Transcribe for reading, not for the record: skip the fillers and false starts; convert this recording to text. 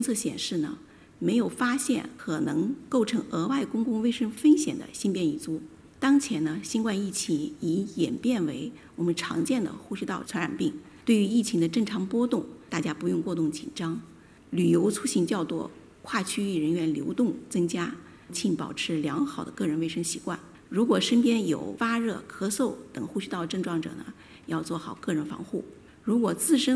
测显示呢，没有发现可能构成额外公共卫生风险的新变异株。当前呢，新冠疫情已演变为我们常见的呼吸道传染病。对于疫情的正常波动，大家不用过度紧张。旅游出行较多，跨区域人员流动增加，请保持良好的个人卫生习惯。如果身边有发热、咳嗽等呼吸道症状者呢，要做好个人防护。如果自身